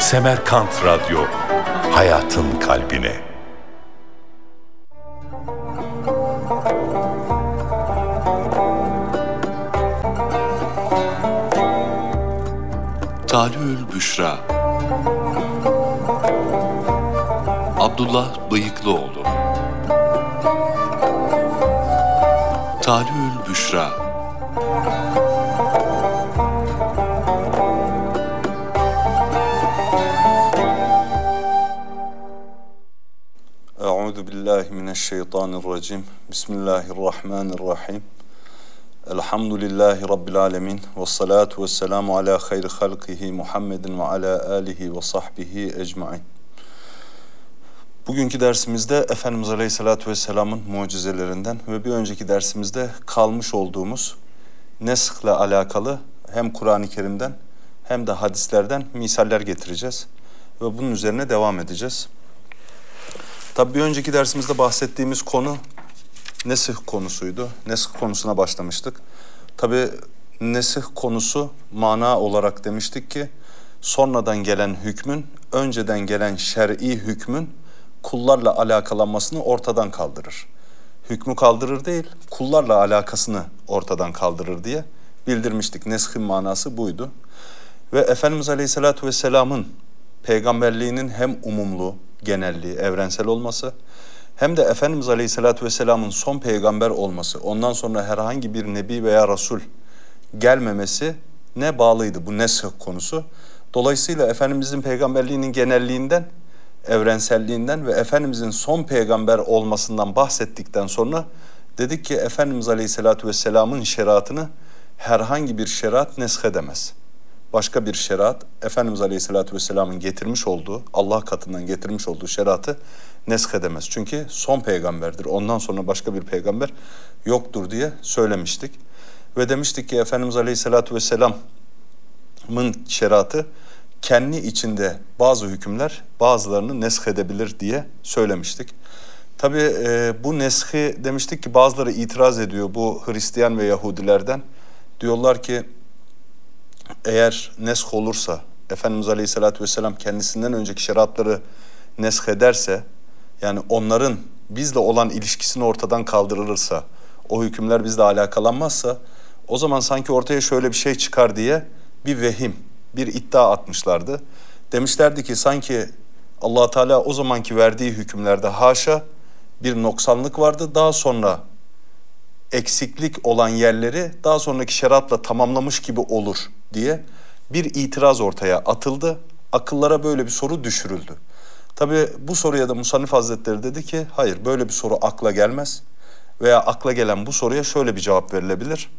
Semerkant Radyo, hayatın kalbine. Talü'ül Büşra. Abdullah Bıyıklıoğlu. Talü'ül Büşra. Euzu billahi mineşşeytanirracim. Bismillahirrahmanirrahim. Elhamdülillahi rabbil alamin. Ves salatu vesselamu ala hayri halqihi Muhammedin ve ala alihi ve sahbihi ecmaîn. Bugünkü dersimizde Efendimiz Aleyhisselatü Vesselam'ın mucizelerinden ve bir önceki dersimizde kalmış olduğumuz neskle alakalı hem Kur'an-ı Kerim'den hem de hadislerden misaller getireceğiz ve bunun üzerine devam edeceğiz. Tabii bir önceki dersimizde bahsettiğimiz konu nesih konusuydu. Nesih konusuna başlamıştık. Tabii nesih konusu mana olarak demiştik ki sonradan gelen hükmün, önceden gelen şer'i hükmün kullarla alakalanmasını ortadan kaldırır. Hükmü kaldırır değil, kullarla alakasını ortadan kaldırır diye bildirmiştik. Neshin manası buydu. Ve Efendimiz Aleyhisselatü Vesselam'ın peygamberliğinin hem umumlu, genelliği, evrensel olması hem de Efendimiz Aleyhisselatü Vesselam'ın son peygamber olması, ondan sonra herhangi bir nebi veya rasul gelmemesi ne bağlıydı bu nesih konusu. Dolayısıyla Efendimizin peygamberliğinin genelliğinden, evrenselliğinden ve Efendimizin son peygamber olmasından bahsettikten sonra dedik ki Efendimiz Aleyhisselatü Vesselam'ın şeriatını herhangi bir şeriat neshedemez. Başka bir şeriat, Efendimiz Aleyhisselatü Vesselam'ın getirmiş olduğu, Allah katından getirmiş olduğu şeriatı neshedemez. Çünkü son peygamberdir. Ondan sonra başka bir peygamber yoktur diye söylemiştik. Ve demiştik ki Efendimiz Aleyhisselatü Vesselam'ın şeriatı kendi içinde bazı hükümler bazılarını neshedebilir diye söylemiştik. Tabii bu neshi demiştik ki bazıları itiraz ediyor bu Hristiyan ve Yahudilerden. Diyorlar ki eğer nesh olursa, Efendimiz Aleyhisselatü Vesselam kendisinden önceki şeriatları neshederse, yani onların bizle olan ilişkisini ortadan kaldırılırsa, o hükümler bizle alakalanmazsa, o zaman sanki ortaya şöyle bir şey çıkar diye bir vehim, bir iddia atmışlardı. Demişlerdi ki sanki Allah Teala o zamanki verdiği hükümlerde haşa bir noksanlık vardı. Daha sonra eksiklik olan yerleri daha sonraki şeriatla tamamlamış gibi olur diye bir itiraz ortaya atıldı. Akıllara böyle bir soru düşürüldü. Tabii bu soruya da Musannif Hazretleri dedi ki hayır, böyle bir soru akla gelmez. Veya akla gelen bu soruya şöyle bir cevap verilebilir.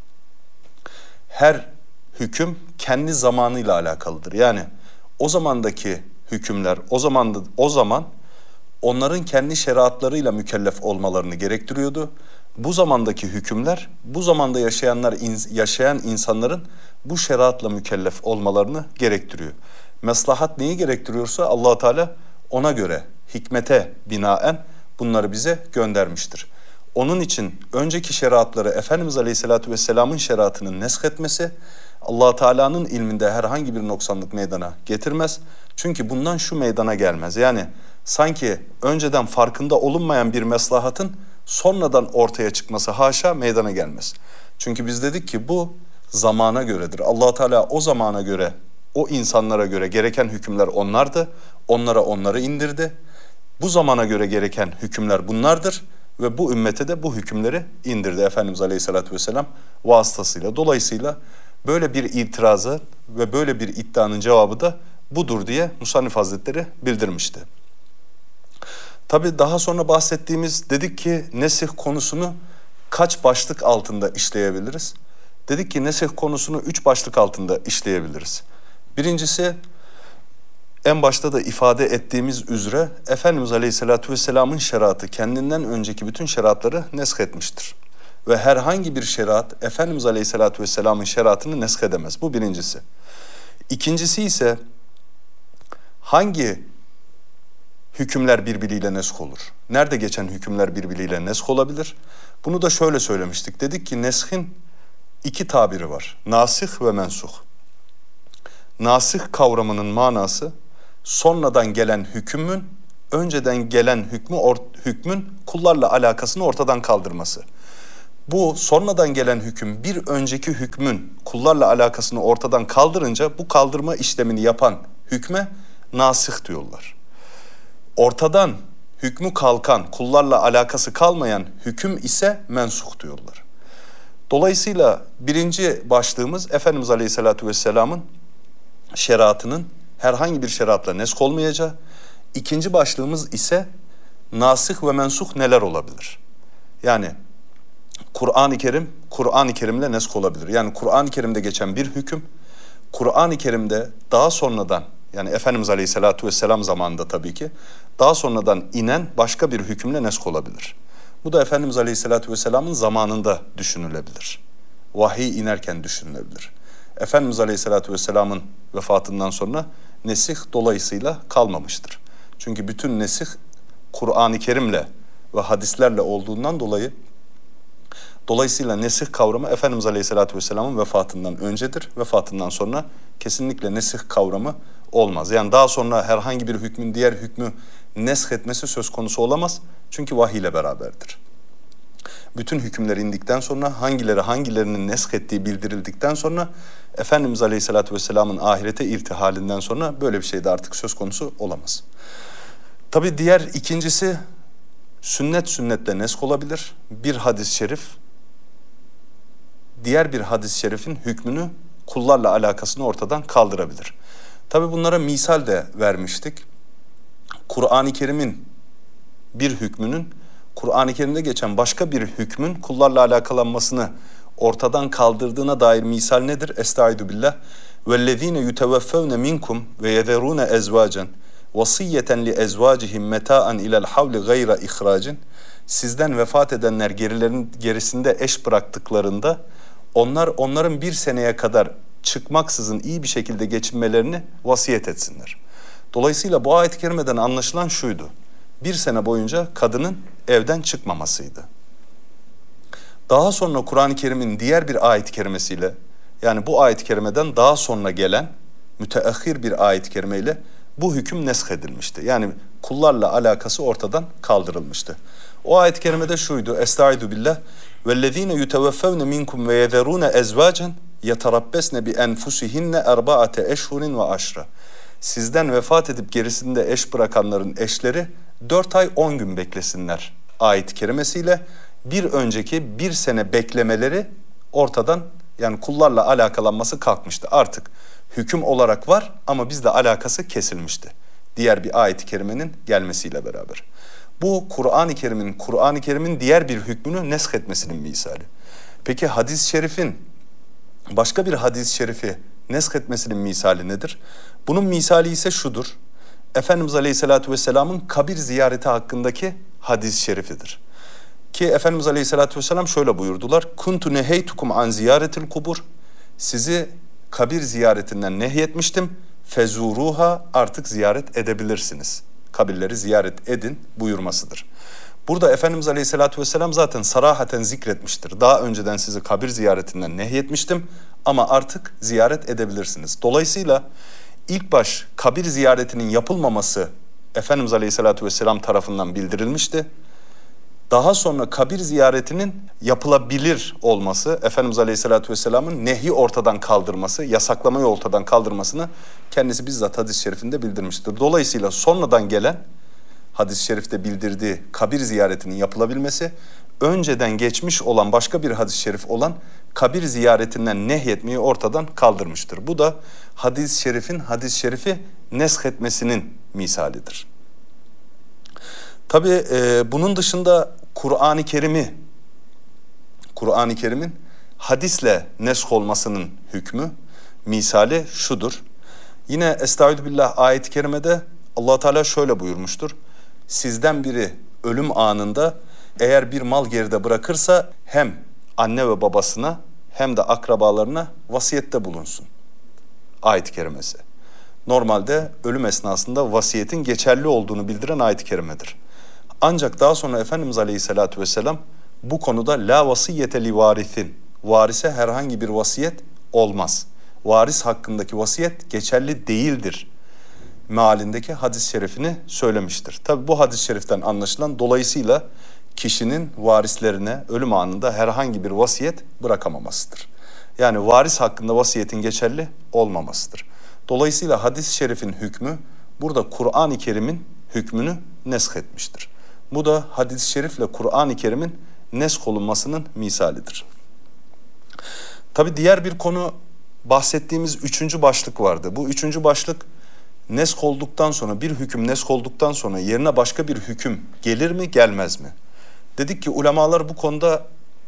Her hüküm kendi zamanıyla alakalıdır. Yani o zamandaki hükümler o zaman onların kendi şeriatlarıyla mükellef olmalarını gerektiriyordu. Bu zamandaki hükümler, bu zamanda yaşayan insanların bu şeriatla mükellef olmalarını gerektiriyor. Maslahat neyi gerektiriyorsa Allah Teala ona göre hikmete binaen bunları bize göndermiştir. Onun için önceki şeriatları Efendimiz Aleyhisselatü Vesselam'ın şeriatının neshetmesi Allah Teala'nın ilminde herhangi bir noksanlık meydana getirmez. Çünkü bundan şu meydana gelmez. Yani sanki önceden farkında olunmayan bir maslahatın sonradan ortaya çıkması haşa meydana gelmez. Çünkü biz dedik ki bu zamana göredir. Allah Teala o zamana göre, o insanlara göre gereken hükümler onlardı. Onlara onları indirdi. Bu zamana göre gereken hükümler bunlardır ve bu ümmete de bu hükümleri indirdi Efendimiz Aleyhisselatü Vesselam vasıtasıyla. Dolayısıyla böyle bir itirazı ve böyle bir iddianın cevabı da budur diye Musannif Hazretleri bildirmişti. Tabii daha sonra bahsettiğimiz dedik ki nesih konusunu kaç başlık altında işleyebiliriz? Dedik ki nesih konusunu 3 başlık altında işleyebiliriz. Birincisi en başta da ifade ettiğimiz üzere Efendimiz Aleyhisselatü Vesselam'ın şeriatı kendinden önceki bütün şeriatları neshetmiştir. Ve herhangi bir şeriat Efendimiz Aleyhisselatü Vesselam'ın şeriatını neshedemez. Bu birincisi. İkincisi ise hangi hükümler birbiriyle nesh olur? Nerede geçen hükümler birbiriyle nesh olabilir? Bunu da şöyle söylemiştik. Dedik ki neshin 2 tabiri var. Nasih ve mensuh. Nasih kavramının manası sonradan gelen hükmün önceden gelen hükmün kullarla alakasını ortadan kaldırması. Bu sonradan gelen hüküm bir önceki hükmün kullarla alakasını ortadan kaldırınca bu kaldırma işlemini yapan hükme nasih diyorlar. Ortadan hükmü kalkan, kullarla alakası kalmayan hüküm ise mensuh diyorlar. Dolayısıyla birinci başlığımız Efendimiz Aleyhisselatü Vesselam'ın şeriatının herhangi bir şeriatla nesk olmayacağı. İkinci başlığımız ise nasih ve mensuh neler olabilir? Yani Kur'an-ı Kerim'le nesk olabilir. Yani Kur'an-ı Kerim'de geçen bir hüküm, Kur'an-ı Kerim'de daha sonradan, yani Efendimiz Aleyhisselatü Vesselam zamanında tabii ki, daha sonradan inen başka bir hükümle nesk olabilir. Bu da Efendimiz Aleyhisselatü Vesselam'ın zamanında düşünülebilir. Vahiy inerken düşünülebilir. Efendimiz Aleyhisselatü Vesselam'ın vefatından sonra nesih dolayısıyla kalmamıştır. Çünkü bütün nesih Kur'an-ı Kerim'le ve hadislerle olduğundan dolayısıyla nesih kavramı Efendimiz Aleyhisselatü Vesselam'ın vefatından öncedir. Vefatından sonra kesinlikle nesih kavramı olmaz. Yani daha sonra herhangi bir hükmün diğer hükmü nesk etmesi söz konusu olamaz. Çünkü vahiy ile beraberdir. Bütün hükümler indikten sonra hangilerinin nesk ettiği bildirildikten sonra Efendimiz Aleyhisselatü Vesselam'ın ahirete irtihalinden sonra böyle bir şey de artık söz konusu olamaz. Tabii diğer ikincisi sünnetle nesk olabilir. Bir hadis-i şerif diğer bir hadis-i şerifin hükmünü kullarla alakasını ortadan kaldırabilir. Tabii bunlara misal de vermiştik. Kur'an-ı Kerim'in bir hükmünün Kur'an-ı Kerim'de geçen başka bir hükmün kullarla alakalanmasını ortadan kaldırdığına dair misal nedir? Estaizu billah. وَالَّذ۪ينَ يُتَوَفَّوْنَ مِنْكُمْ وَيَذَرُونَ اَزْوَاجًا وَصِيَّةً لِاَزْوَاجِهِمْ مَتَاءً اِلَى الْحَوْلِ غَيْرَ اِخْرَاجٍ. Sizden vefat edenler gerisinde eş bıraktıklarında onların bir seneye kadar çıkmaksızın iyi bir şekilde geçinmelerini vasiyet etsinler. Dolayısıyla bu ayet-i kerimeden anlaşılan şuydu. Bir sene boyunca kadının evden çıkmamasıydı. Daha sonra Kur'an-ı Kerim'in diğer bir ayet-i kerimesiyle, yani bu ayet-i kerimeden daha sonra gelen müteahhir bir ayet-i kerimeyle bu hüküm nesk edilmişti. Yani kullarla alakası ortadan kaldırılmıştı. O ayet-i kerimede şuydu. Estaizu billah. وَالَّذ۪ينَ يُتَوَفَّوْنَ مِنْكُمْ وَيَذَرُونَ اَزْوَاجًا يَتَرَبَّسْنَ بِاَنْفُسِهِنَّ اَرْبَعَةَ اَشْهُرٍ وَعَشْرًا. Sizden vefat edip gerisinde eş bırakanların eşleri 4 ay 10 gün beklesinler ayet-i kerimesiyle bir önceki bir sene beklemeleri ortadan, yani kullarla alakalanması kalkmıştı. Artık hüküm olarak var ama bizle alakası kesilmişti. Diğer bir ayet-i kerimenin gelmesiyle beraber. Bu Kur'an-ı Kerim'in diğer bir hükmünü nesk etmesinin misali. Peki hadis-i şerifin başka bir hadis-i şerifi nesk etmesinin misali nedir? Bunun misali ise şudur. Efendimiz Aleyhisselatü Vesselam'ın kabir ziyareti hakkındaki hadis-i şerifidir. Ki Efendimiz Aleyhisselatü Vesselam şöyle buyurdular. Kuntu neheytukum an ziyaretil kubur. Sizi kabir ziyaretinden nehyetmiştim. Fezuruha, artık ziyaret edebilirsiniz. Kabirleri ziyaret edin buyurmasıdır. Burada Efendimiz Aleyhisselatü Vesselam zaten sarahaten zikretmiştir. Daha önceden sizi kabir ziyaretinden nehyetmiştim ama artık ziyaret edebilirsiniz. Dolayısıyla ilk baş kabir ziyaretinin yapılmaması Efendimiz Aleyhisselatü Vesselam tarafından bildirilmişti. Daha sonra kabir ziyaretinin yapılabilir olması, Efendimiz Aleyhisselatü Vesselam'ın nehi ortadan kaldırması, yasaklamayı ortadan kaldırmasını kendisi bizzat hadis-i şerifinde bildirmiştir. Dolayısıyla sonradan gelen hadis-i şerifte bildirdiği kabir ziyaretinin yapılabilmesi, önceden geçmiş olan başka bir hadis-i şerif olan kabir ziyaretinden nehyetmeyi ortadan kaldırmıştır. Bu da hadis-i şerifi nesk etmesinin misalidir. Tabii bunun dışında Kur'an-ı Kerim'in hadisle nesk olmasının hükmü, misali şudur. Yine Estaizu billah ayet-i kerimede Allah Teala şöyle buyurmuştur. Sizden biri ölüm anında eğer bir mal geride bırakırsa hem anne ve babasına hem de akrabalarına vasiyette bulunsun. Ayet-i kerimesi. Normalde ölüm esnasında vasiyetin geçerli olduğunu bildiren ayet-i kerimedir. Ancak daha sonra Efendimiz Aleyhisselatü Vesselam bu konuda la vasiyete li varithin, varise herhangi bir vasiyet olmaz. Varis hakkındaki vasiyet geçerli değildir mealindeki hadis-i şerifini söylemiştir. Tabi bu hadis-i şeriften anlaşılan dolayısıyla kişinin varislerine ölüm anında herhangi bir vasiyet bırakamamasıdır. Yani varis hakkında vasiyetin geçerli olmamasıdır. Dolayısıyla hadis-i şerifin hükmü burada Kur'an-ı Kerim'in hükmünü nesk etmiştir. Bu da hadis-i şerifle Kur'an-ı Kerim'in nesk olunmasının misalidir. Tabi diğer bir konu bahsettiğimiz 3. başlık vardı. Bu 3. başlık nesk olduktan sonra, bir hüküm nesk olduktan sonra yerine başka bir hüküm gelir mi gelmez mi? Dedik ki ulemalar bu konuda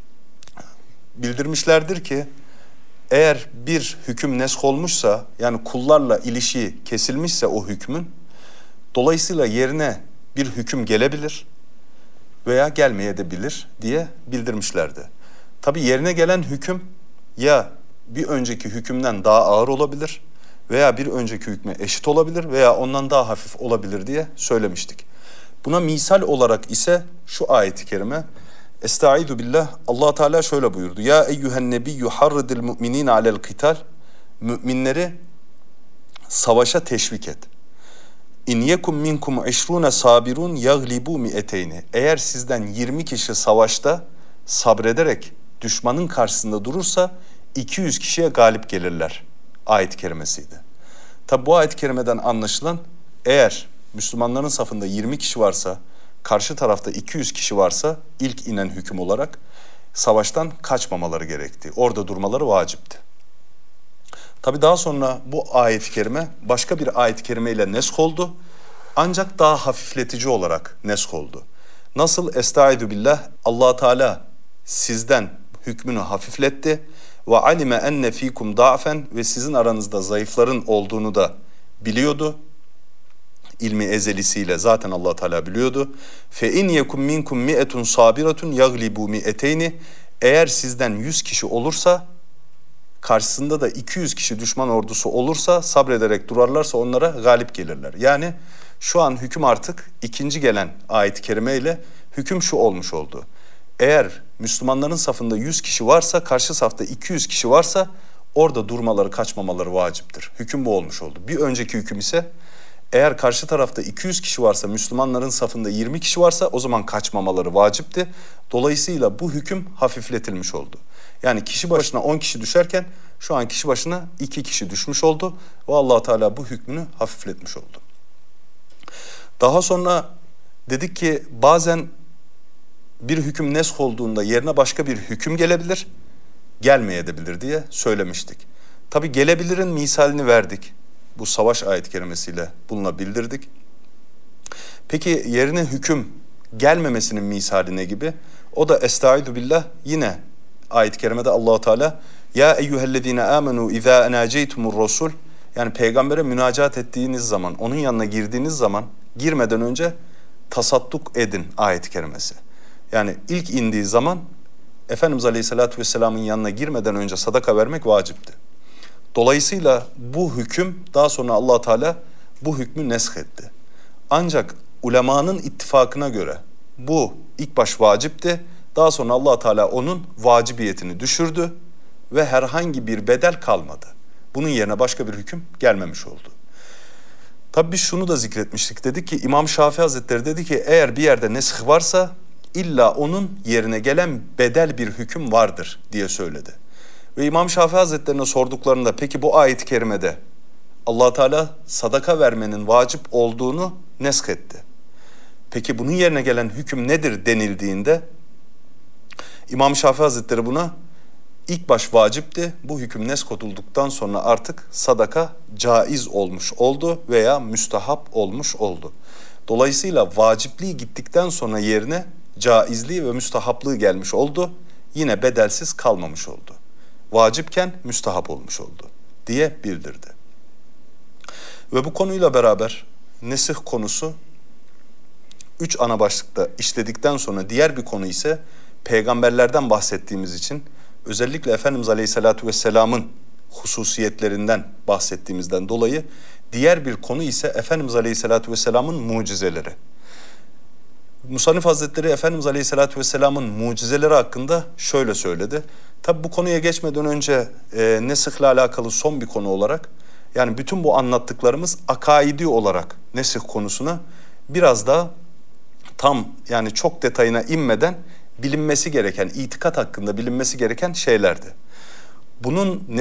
bildirmişlerdir ki eğer bir hüküm nesk olmuşsa, yani kullarla ilişiği kesilmişse o hükmün, dolayısıyla yerine bir hüküm gelebilir veya gelmeyebilir diye bildirmişlerdi. Tabi yerine gelen hüküm ya bir önceki hükümden daha ağır olabilir veya bir önceki hükme eşit olabilir veya ondan daha hafif olabilir diye söylemiştik. Buna misal olarak ise şu ayet-i kerime, Estaizu billah, Allah Teala şöyle buyurdu. Ya eyyühen nebiyyü harridil mu'minine alel qital. Müminleri savaşa teşvik et. İn yekum minkum 20 sabirun yaglibu mi'eteyni. Eğer sizden 20 kişi savaşta sabrederek düşmanın karşısında durursa 200 kişiye galip gelirler. Ayet-i kerimesiydi. Tabi bu ayet-i kerimeden anlaşılan eğer Müslümanların safında 20 kişi varsa, karşı tarafta 200 kişi varsa ilk inen hüküm olarak savaştan kaçmamaları gerekti. Orada durmaları vacipti. Tabi daha sonra bu ayet-i kerime başka bir ayet-i kerime ile nesk oldu. Ancak daha hafifletici olarak nesk oldu. Nasıl? Estaizu billah, Allah Teala sizden hükmünü hafifletti. Ve alime enne fikum da'fen, ve sizin aranızda zayıfların olduğunu da biliyordu. İlmi ezelisiyle zaten Allah Teala biliyordu. Fe in yekum minkum mi'etun sabiratun yaglibu mi'eteyni. Eğer sizden 100 kişi olursa, karşısında da 200 kişi düşman ordusu olursa, sabrederek durarlarsa onlara galip gelirler. Yani şu an hüküm artık ikinci gelen ayet-i kerime ile hüküm şu olmuş oldu. Eğer Müslümanların safında 100 kişi varsa, karşı safta 200 kişi varsa orada durmaları, kaçmamaları vaciptir. Hüküm bu olmuş oldu. Bir önceki hüküm ise eğer karşı tarafta 200 kişi varsa, Müslümanların safında 20 kişi varsa o zaman kaçmamaları vacipti. Dolayısıyla bu hüküm hafifletilmiş oldu. Yani kişi başına 10 kişi düşerken şu an kişi başına 2 kişi düşmüş oldu ve Allah Teala bu hükmünü hafifletmiş oldu. Daha sonra dedik ki bazen bir hüküm nesk olduğunda yerine başka bir hüküm gelebilir, gelmeyebilir diye söylemiştik. Tabi gelebilirin misalini verdik. Bu savaş ayet-i kerimesiyle bununla bildirdik. Peki yerine hüküm gelmemesinin misali ne gibi? O da Estaizu billah, yine ayet-i kerimede Allah-u Teala ya eyyühellezine amenu izâ enâceytumur rasul, yani peygambere münacat ettiğiniz zaman, onun yanına girdiğiniz zaman girmeden önce tasadduk edin ayet-i kerimesi. Yani ilk indiği zaman Efendimiz Aleyhisselatü Vesselam'ın yanına girmeden önce sadaka vermek vacipti. Dolayısıyla bu hüküm, daha sonra Allah Teala bu hükmü nesk etti. Ancak ulemanın ittifakına göre bu ilk baş vacipti. Daha sonra Allah Teala onun vacibiyetini düşürdü ve herhangi bir bedel kalmadı. Bunun yerine başka bir hüküm gelmemiş oldu. Tabii biz şunu da zikretmiştik. Dedik ki İmam Şafii Hazretleri dedi ki eğer bir yerde nesk varsa illa onun yerine gelen bedel bir hüküm vardır diye söyledi. Ve İmam Şafii Hazretlerine sorduklarında peki bu ayet-i kerimede Allah Teala sadaka vermenin vacip olduğunu nesk etti. Peki bunun yerine gelen hüküm nedir denildiğinde İmam Şafii Hazretleri buna ilk baş vacipti. Bu hüküm nesk olduktan sonra artık sadaka caiz olmuş oldu veya müstahap olmuş oldu. Dolayısıyla vacipliği gittikten sonra yerine caizliği ve müstahaplığı gelmiş oldu. Yine bedelsiz kalmamış oldu. Vacipken müstahap olmuş oldu diye bildirdi. Ve bu konuyla beraber nesih konusu 3 ana başlıkta işledikten sonra diğer bir konu ise peygamberlerden bahsettiğimiz için özellikle Efendimiz Aleyhisselatü Vesselam'ın hususiyetlerinden bahsettiğimizden dolayı diğer bir konu ise Efendimiz Aleyhisselatü Vesselam'ın mucizeleri. Musannif Hazretleri Efendimiz Aleyhisselatü Vesselam'ın mucizeleri hakkında şöyle söyledi. Tabi bu konuya geçmeden önce nesihle alakalı son bir konu olarak Yani bütün bu anlattıklarımız akaidi olarak nesih konusuna biraz daha tam, yani çok detayına inmeden bilinmesi gereken, itikat hakkında bilinmesi gereken şeylerdi. Bunun